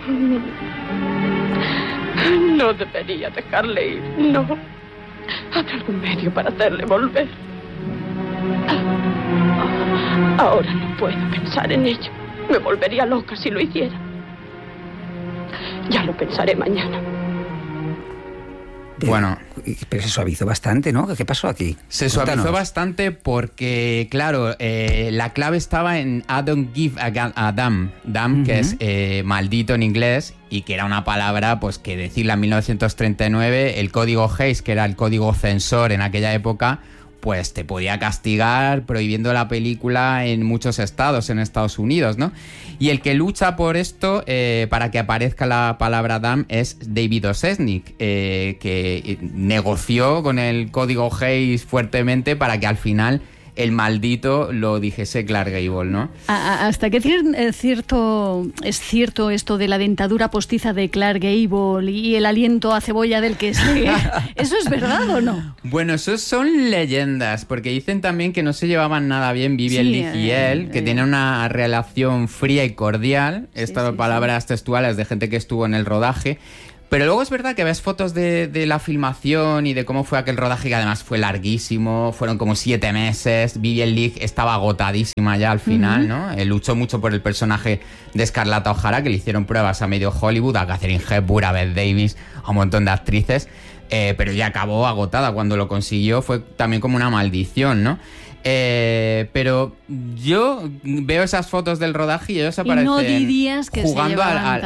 No debería dejarle ir, no. Habrá algún medio para hacerle volver. Ahora no puedo pensar en ello. Me volvería loca si lo hiciera. Ya lo pensaré mañana. Bueno, pero se suavizó bastante, ¿no? ¿Qué pasó aquí? Se suavizó bastante porque, claro, la clave estaba en I don't give a damn, que es maldito en inglés, y que era una palabra pues que decirla en 1939, el código Hays, que era el código censor en aquella época, pues te podía castigar prohibiendo la película en muchos estados, en Estados Unidos, ¿no? Y el que lucha por esto, para que aparezca la palabra damn, es David O. Selznick, que negoció con el código Hays fuertemente para que al final el maldito lo dijese Clark Gable, ¿no? ¿Hasta qué cierto es cierto esto de la dentadura postiza de Clark Gable y el aliento a cebolla del que sigue? ¿Eso es verdad o no? Bueno, eso son leyendas, porque dicen también que no se llevaban nada bien Vivien Leigh y él, que tienen una relación fría y cordial, estas palabras textuales de gente que estuvo en el rodaje. Pero luego es verdad que ves fotos de la filmación y de cómo fue aquel rodaje, que además fue larguísimo, fueron como 7 meses, Vivien Leigh estaba agotadísima ya al final, ¿no? Luchó mucho por el personaje de Scarlett O'Hara, que le hicieron pruebas a medio Hollywood, a Katharine Hepburn, a Bette Davis, a un montón de actrices, pero ya acabó agotada. Cuando lo consiguió fue también como una maldición, ¿no? Pero yo veo esas fotos del rodaje y ellos aparecen no dirías que jugando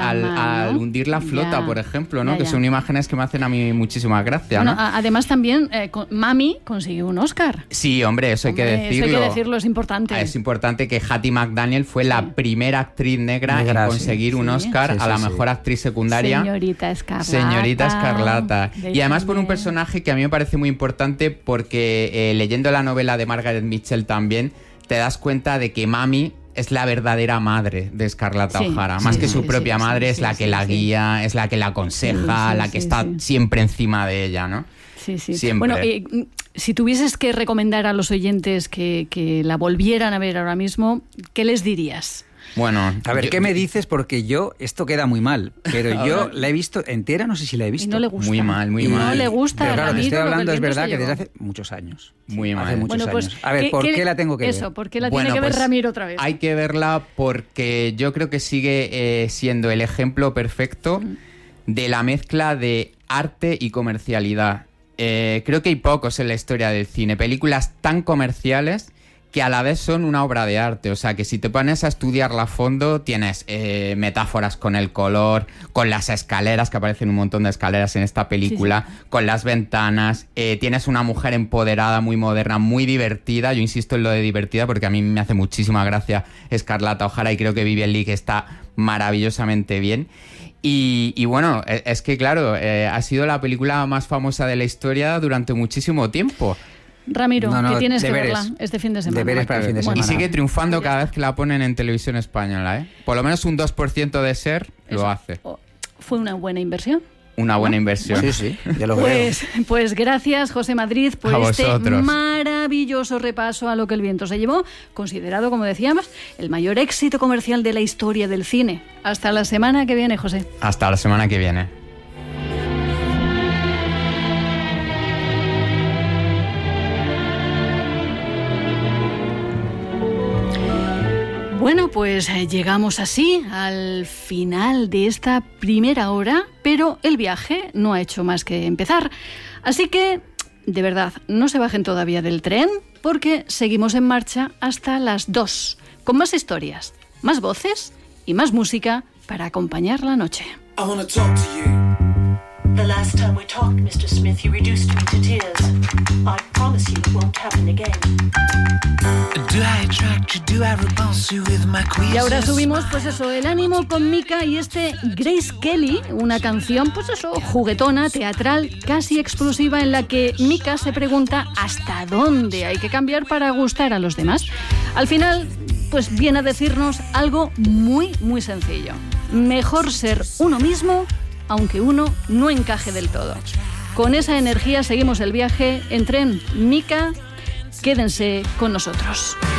al hundir la flota, por ejemplo, ¿no? Que son imágenes que me hacen a mí muchísima gracia, ¿no? Además también Mami consiguió un Oscar. Sí, hombre, eso hay que decirlo. Eso hay que decirlo, es importante. Es importante que Hattie McDaniel fue la primera actriz negra en conseguir un Oscar a la mejor actriz secundaria. Señorita Escarlata. Señorita Escarlata. Y además por un personaje que a mí me parece muy importante, porque leyendo la novela de Margaret Mitchell también te das cuenta de que Mami es la verdadera madre de Scarlett O'Hara, más que su propia madre, es la que la guía, es la que la aconseja, la que está siempre encima de ella, ¿no? Sí. Siempre. Bueno, si tuvieses que recomendar a los oyentes que la volvieran a ver ahora mismo, ¿qué les dirías? Bueno, a ver, ¿qué me dices? Porque esto queda muy mal, pero yo la he visto entera, no sé si la he visto. Y no le gusta. Muy mal. No le gusta. Pero claro, te estoy hablando, es verdad, que desde hace muchos años. Muy mal. Hace muchos años. A ver, ¿por qué la tengo que ver? Eso, ¿por qué la tiene que ver Ramiro otra vez? Hay que verla porque yo creo que sigue siendo el ejemplo perfecto de la mezcla de arte y comercialidad. Creo que hay pocos en la historia del cine, películas tan comerciales que a la vez son una obra de arte. O sea, que si te pones a estudiarla a fondo, tienes metáforas con el color, con las escaleras, que aparecen un montón de escaleras en esta película, con las ventanas, tienes una mujer empoderada, muy moderna, muy divertida. Yo insisto en lo de divertida porque a mí me hace muchísima gracia Scarlett O'Hara y creo que Vivien Leigh está maravillosamente bien. Y bueno, es que claro, ha sido la película más famosa de la historia durante muchísimo tiempo. Ramiro, que tienes que verla este fin de semana. Deberes para el fin de semana. Y sigue triunfando cada vez que la ponen en televisión española, ¿eh? Por lo menos un 2% de SER lo hace. ¿Fue una buena inversión? Una buena inversión. Sí, ya lo veo. Pues gracias, José Madrid, por este maravilloso repaso a lo que el viento se llevó, considerado, como decíamos, el mayor éxito comercial de la historia del cine. Hasta la semana que viene, José. Hasta la semana que viene. Bueno, pues llegamos así al final de esta primera hora, pero el viaje no ha hecho más que empezar. Así que, de verdad, no se bajen todavía del tren, porque seguimos en marcha hasta las 2, con más historias, más voces y más música para acompañar la noche. I wanna talk to you. The last time we talked, Mr. Smith, you reduced me to tears. I promise you it won't happen again. Do I attract you? Do I repulse you with my queer? Y ahora subimos, pues eso, el ánimo con Mika y Grace Kelly, una canción, pues eso, juguetona, teatral, casi explosiva, en la que Mika se pregunta hasta dónde hay que cambiar para gustar a los demás. Al final, pues viene a decirnos algo muy, muy sencillo. Mejor ser uno mismo, aunque uno no encaje del todo. Con esa energía seguimos el viaje en tren. Mika, quédense con nosotros.